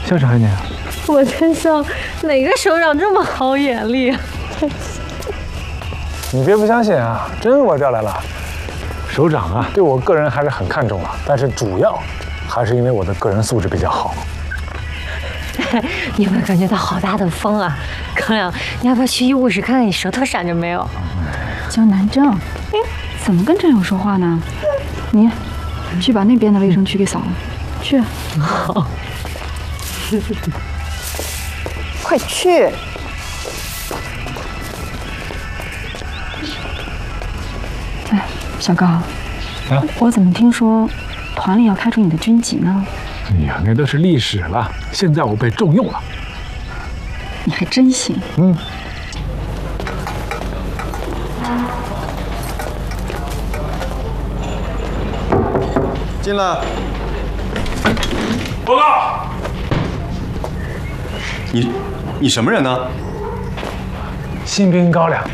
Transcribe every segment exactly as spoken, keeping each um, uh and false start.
像啥呢？ 我真笑，哪个首长这么好眼力？ 你别不相信啊，真我调来了。首长啊，对我个人还是很看重了，但是主要还是因为我的个人素质比较好。 你有没有感觉到好大的风啊？康亮，你要不要去医务室看看你舌头闪着没有？ 江南正，哎，怎么跟战友说话呢？你去把那边的卫生区给扫了，去。 好。 快去！哎，小高，啊，我怎么听说团里要开除你的军级呢？ 哎呀，那都是历史了。现在我被重用了。 你还真行。 嗯。 进来。 报告。 你，你什么人呢？ 新兵高粱。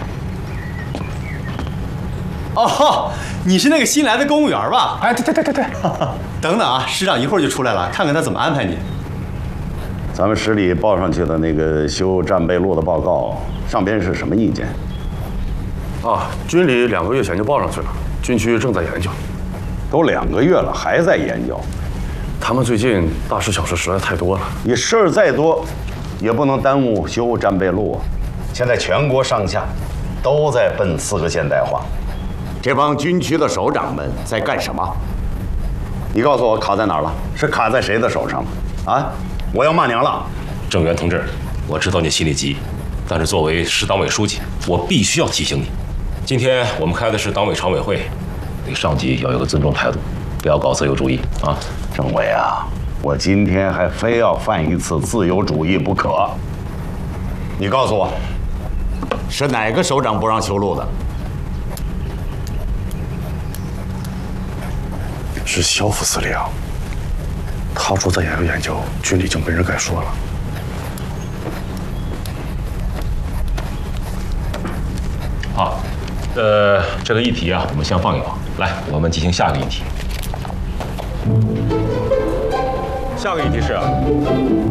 哦，你是那个新来的公务员吧？ 哎，对对对对对。 等等啊，师长一会儿就出来了，看看他怎么安排你。 咱们市里报上去的那个修战备路的报告，上边是什么意见？ 啊，军里两个月前就报上去了，军区正在研究。 都两个月了，还在研究。 他们最近大事小事实在太多了， 你事儿再多，也不能耽误修战备路啊！现在全国上下都在奔四个现代化，这帮军区的首长们在干什么？你告诉我卡在哪儿了？是卡在谁的手上了？啊！我要骂娘了！ 郑源同志，我知道你心里急，但是作为市党委书记，我必须要提醒你，今天我们开的是党委常委会，对上级要有个尊重态度，不要搞自由主义啊！ 政委啊，我今天还非要犯一次自由主义不可。你告诉我，是哪个首长不让修路的？ 是肖副司令。他说在研究研究，军里就没人敢说了。 好，呃，这个议题啊，我们先放一放。来，我们进行下个议题。下个议题是